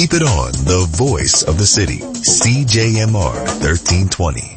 Keep it on the voice of the city, CJMR 1320.